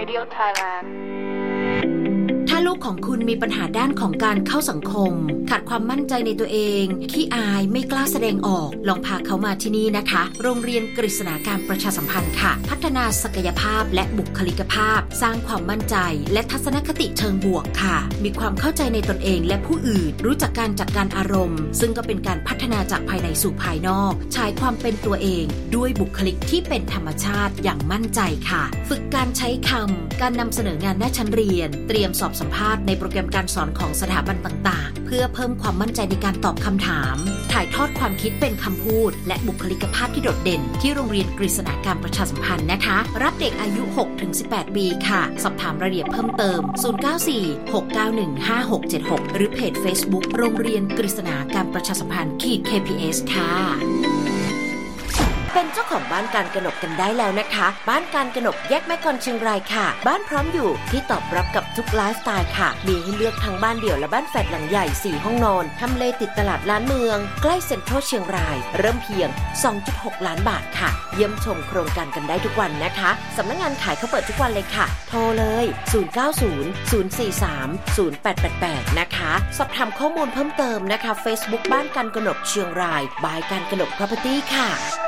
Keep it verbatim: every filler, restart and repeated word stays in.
Radio Thailand ถ้าลูกของคุณมีปัญหาด้านของการเข้าสังคมขาดความมั่นใจในตัวเองขี้อายไม่กล้าแสดงออกลองพาเขามาที่นี่นะคะโรงเรียนกฤษณาการประชาสัมพันธ์ค่ะพัฒนาศักยภาพและบุคลิกภาพสร้างความมั่นใจและทัศนคติเชิงบวกค่ะมีความเข้าใจในตนเองและผู้อื่นรู้จักการจัดการอารมณ์ซึ่งก็เป็นการพัฒนาจากภายในสู่ภายนอกใช้ความเป็นตัวเองด้วยบุคลิกที่เป็นธรรมชาติอย่างมั่นใจค่ะฝึกการใช้คำการนำเสนองานหน้าชั้นเรียนเตรียมสอบสัมภาษณ์ในโปรแกรมการสอนของสถาบันต่างๆเพื่อเพิ่มความมั่นใจในการตอบคำถามถ่ายทอดความคิดเป็นคำพูดและบุคลิกภาพที่โดดเด่นที่โรงเรียนกฤษณาการประชาสัมพันธ์นะคะรับเด็กอายุ หกถึงสิบแปด ปีค่ะสอบถามรายละเอียดเพิ่มเติมศูนย์ เก้า สี่ หก เก้า หนึ่ง ห้า หก เจ็ด หกหรือเพจ Facebook โรงเรียนกฤษณาการประชาสัมพันธ์ เค พี เอส ค่ะเป็นเจ้าของบ้านการกนกกันได้แล้วนะคะบ้านการกนกแยกแม่กลอนเชียงรายค่ะบ้านพร้อมอยู่ที่ตอบรับกับทุกไลฟ์สไตล์ค่ะมีให้เลือกทั้งบ้านเดี่ยวและบ้านแฝดหลังใหญ่สี่ห้องนอนทำเลติดตลาดล้านเมืองใกล้เซ็นทรัลเชียงรายเริ่มเพียง สองจุดหก ล้านบาทค่ะเยี่ยมชมโครงการกันได้ทุกวันนะคะสำนักงานขายเขาเปิดทุกวันเลยค่ะโทรเลยศูนย์ เก้า ศูนย์ ศูนย์ สี่ สาม ศูนย์ แปด แปด แปดนะคะสอบถามข้อมูลเพิ่มเติมนะคะ Facebook บ้านการกนกเชียงรายบายการกนก Property ค่ะ